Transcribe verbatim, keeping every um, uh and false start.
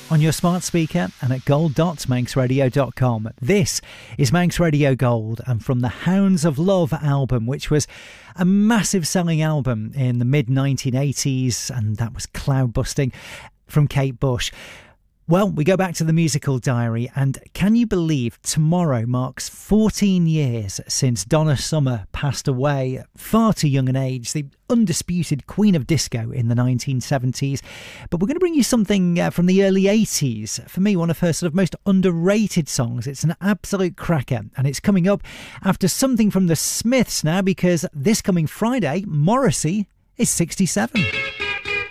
on your smart speaker and at gold dot manx radio dot com. This is Manx Radio Gold, and from the Hounds of Love album, which was a massive selling album in the mid nineteen eighties, and that was Cloud Busting from Kate Bush. Well, we go back to the musical diary, and can you believe tomorrow marks fourteen years since Donna Summer passed away, far too young an age, the undisputed queen of disco in the nineteen seventies. But we're going to bring you something uh, from the early eighties. For me, one of her sort of most underrated songs. It's an absolute cracker, and it's coming up after something from the Smiths now, because this coming Friday, Morrissey is sixty-seven.